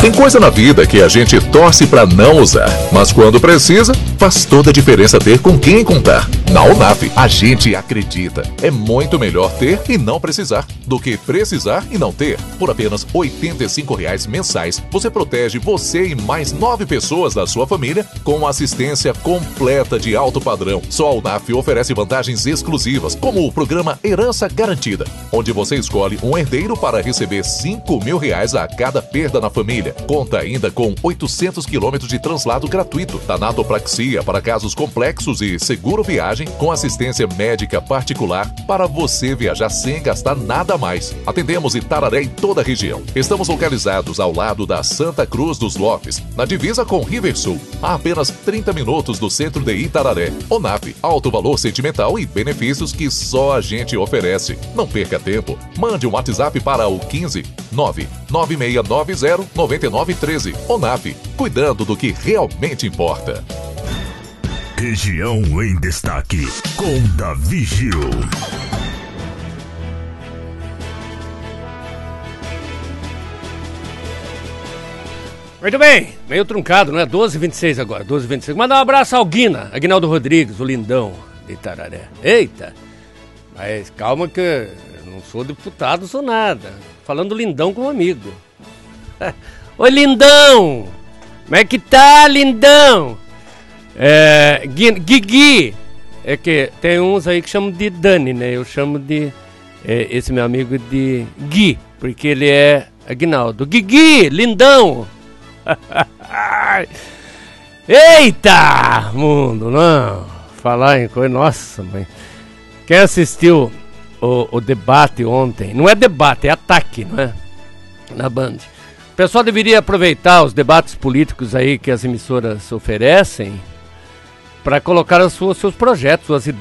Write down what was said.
Tem coisa na vida que a gente torce pra não usar, mas quando precisa, faz toda a diferença ter com quem contar. Na Unaf, a gente acredita. É muito melhor ter e não precisar do que precisar e não ter. Por apenas R$ 85,00 mensais, você protege você e mais 9 pessoas da sua família com assistência completa de alto padrão. Só a Unaf oferece vantagens exclusivas, como o programa Herança Garantida, onde você escolhe um herdeiro para receber R$ 5.000 a cada perda na família. Conta ainda com 800 quilômetros de translado gratuito, tanatopraxia para casos complexos e seguro viagem com assistência médica particular para você viajar sem gastar nada mais. Atendemos Itararé e toda a região. Estamos localizados ao lado da Santa Cruz dos Lopes, na divisa com Riversul, a apenas 30 minutos do centro de Itararé. Unaf, alto valor sentimental e benefícios que só a gente oferece. Não perca tempo. Mande um WhatsApp para o 15 99690 9913. Unaf, cuidando do que realmente importa. Região em Destaque, com Davi Gil. Muito bem, meio truncado, não é? 12h26 agora, 12h26. Manda um abraço ao Guina, Aguinaldo Rodrigues, o lindão de Itararé. Eita, mas calma que eu não sou deputado, sou nada. Falando lindão com um amigo. Oi, lindão! Como é que tá, lindão? Guigui, é que tem uns aí que chamam de Dani, né? Eu chamo de esse meu amigo de Gui, porque ele é Aguinaldo. Guigui, lindão! Eita, mundo, não. Falar em coisa, nossa, mãe. Quem assistiu o debate ontem, não é debate, é ataque, não é? Na Band. O pessoal deveria aproveitar os debates políticos aí que as emissoras oferecem para colocar seus projetos, suas ideias.